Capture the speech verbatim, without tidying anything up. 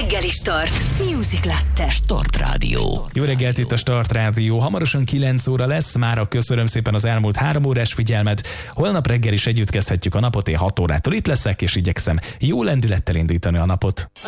reggeli Start. Music Latte. Start Rádió. Jó reggelt, itt a Start Rádió. Hamarosan kilenc óra lesz, mára köszönöm szépen az elmúlt három órás figyelmet. Holnap reggel is együtt kezdhetjük a napot, én hat órától itt leszek, és igyekszem jó lendülettel indítani a napot.